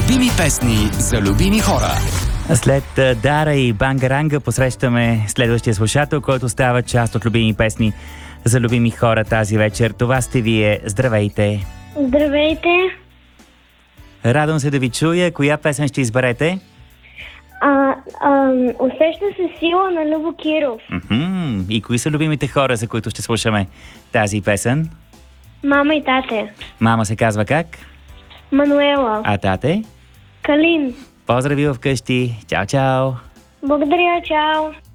Любими песни за любими хора. След Дара и Бангаранга посрещаме следващия слушател, който става част от любими песни за любими хора тази вечер. Това сте вие. Здравейте! Здравейте! Радвам се да ви чуя. Коя песен ще изберете? Усеща се сила на Любо Киров. И кои са любимите хора, за които ще слушаме тази песен? Мама и тате. Мама се казва как? Мануела. А тате? Калин. Поздрави вкъщи. Чао, чао! Благодаря, чао!